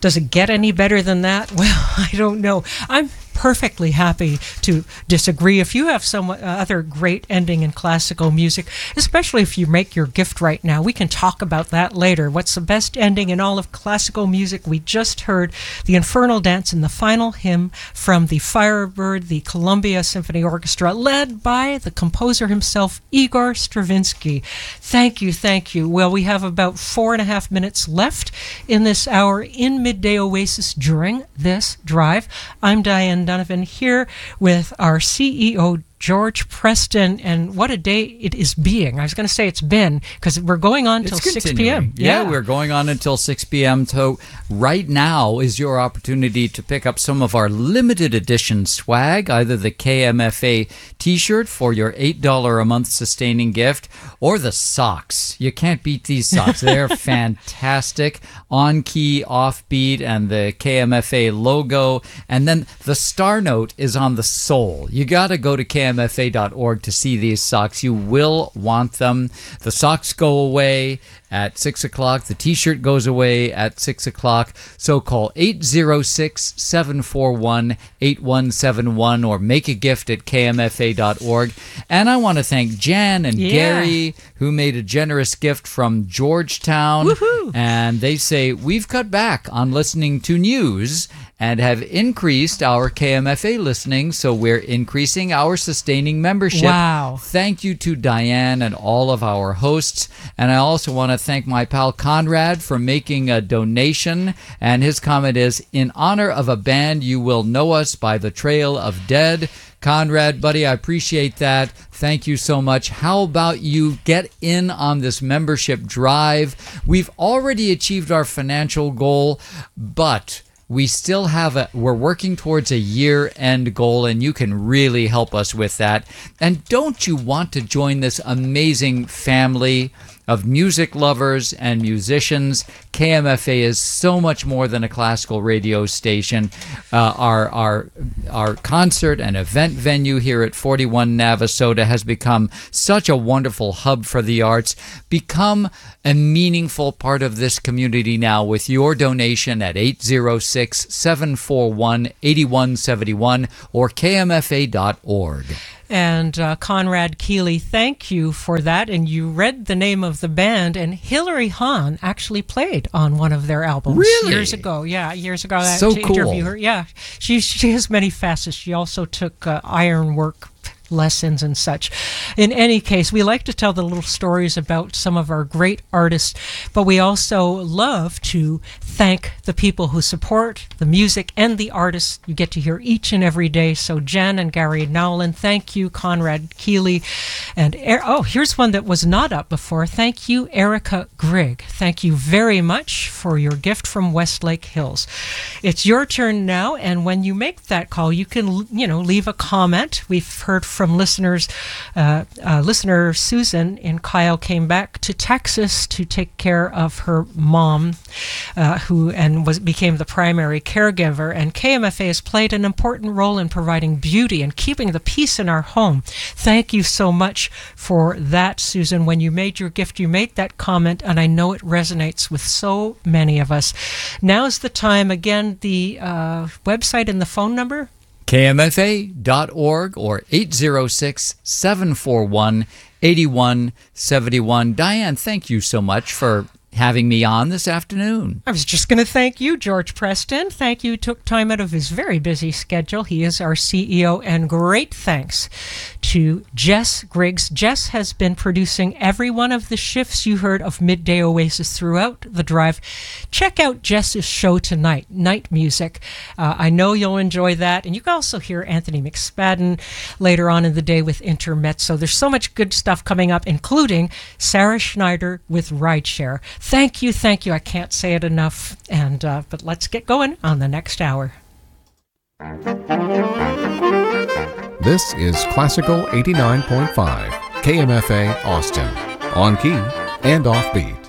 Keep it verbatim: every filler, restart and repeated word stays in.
Does it get any better than that? Well, I don't know. I'm perfectly happy to disagree. If you have some uh, other great ending in classical music, especially if you make your gift right now, we can talk about that later. What's the best ending in all of classical music? We just heard the Infernal Dance in the final hymn from the Firebird, the Columbia Symphony Orchestra, led by the composer himself, Igor Stravinsky. Thank you, thank you. Well, we have about four and a half minutes left in this hour in Midday Oasis during this drive. I'm Diane Donovan here with our C E O, George Preston, and what a day it is being. I was going to say it's been, because we're going on till six p.m. Yeah, yeah, we're going on until six p.m. So right now is your opportunity to pick up some of our limited edition swag, either the K M F A t-shirt for your eight dollars a month sustaining gift, or the socks. You can't beat these socks. They're fantastic. On key, offbeat, and the K M F A logo. And then the star note is on the sole. You got to go to K M F A dot org to see these socks. You will want them. The socks go away at six o'clock. The t-shirt goes away at six o'clock. So call eight zero six, seven four one, eight one seven one or make a gift at K M F A dot org. And I want to thank Jan and yeah. Gary, who made a generous gift from Georgetown. Woohoo. And they say, we've cut back on listening to news and have increased our K M F A listening, so we're increasing our sustaining membership. Wow. Thank you to Diane and all of our hosts. And I also want to thank my pal Conrad for making a donation. And his comment is, in honor of a band, you will know us by the Trail of Dead. Conrad, buddy, I appreciate that. Thank you so much. How about you get in on this membership drive? We've already achieved our financial goal, but we still have a, we're working towards a year-end goal, and you can really help us with that. And don't you want to join this amazing family of music lovers and musicians? K M F A is so much more than a classical radio station. Uh, our our our concert and event venue here at forty-one Navasota has become such a wonderful hub for the arts. Become a meaningful part of this community now with your donation at eight zero six, seven four one, eight one seven one or K M F A dot org. And uh, Conrad Keeley, thank you for that. And you read the name of the band, and Hilary Hahn actually played on one of their albums really? years ago. Yeah, years ago. I So had to cool. interview her. Yeah, she she has many facets. She also took uh, ironwork lessons and such. In any case, we like to tell the little stories about some of our great artists, but we also love to thank the people who support the music and the artists you get to hear each and every day. So Jan and Gary Nowlin, thank you. Conrad Keeley, and er- oh, here's one that was not up before. Thank you, Erica Grigg. Thank you very much for your gift from Westlake Hills. It's your turn now, and when you make that call, you can, you know, leave a comment. We've heard from From listeners, uh, uh, listener Susan in Kyle came back to Texas to take care of her mom, uh, who and was became the primary caregiver. And K M F A has played an important role in providing beauty and keeping the peace in our home. Thank you so much for that, Susan. When you made your gift, you made that comment, and I know it resonates with so many of us. Now's the time. Again, the uh, website and the phone number. K M F A dot org or eight zero six, seven four one, eight one seven one. Diane, thank you so much for having me on this afternoon. I was just going to thank you, George Preston. Thank you. Took time out of his very busy schedule. He is our C E O. And great thanks to Jess Griggs. Jess has been producing every one of the shifts you heard of Midday Oasis throughout the drive. Check out Jess's show tonight, Night Music. Uh, I know you'll enjoy that. And you can also hear Anthony McSpadden later on in the day with Intermezzo. There's so much good stuff coming up, including Sarah Schneider with Rideshare. Thank you, thank you. I can't say it enough. And uh, but let's get going on the next hour. This is Classical eighty-nine point five, K M F A Austin, on key and offbeat.